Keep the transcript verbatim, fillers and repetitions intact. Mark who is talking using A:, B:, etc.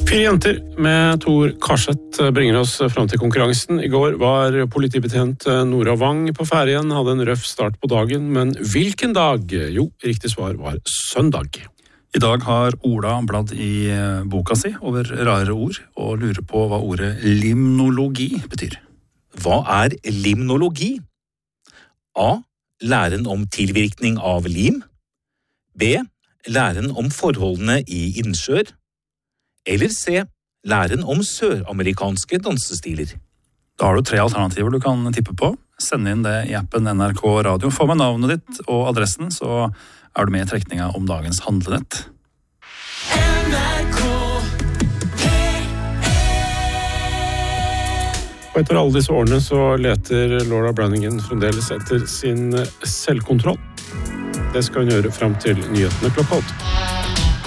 A: Fire jenter med Tor Karseth bringer oss frem til konkurransen. I går var politibetjent Nora Wang på ferien, hadde en røff start på dagen, men hvilken dag? Jo, riktig svar var søndag.
B: I dag har Ola bladd i boka si over rare ord, og lurer på hva ordet limnologi betyr.
C: Hva er limnologi? A. Læren om tilvirkning av lim. B. Læren om forholdene i innsjøer. Eller C. Læren om søramerikanske dansestiler.
B: Da har du tre alternativer du kan tippe på. Send inn det i appen N R K Radio. Få med navnet ditt og adressen, så er du med i trekninga om dagens handlenett.
D: N R K P ett.
A: Og etter alle disse årene så leter Laura Branigan fremdeles etter sin selvkontroll. Det skal hun gjøre frem til nyhetene klokka åtte.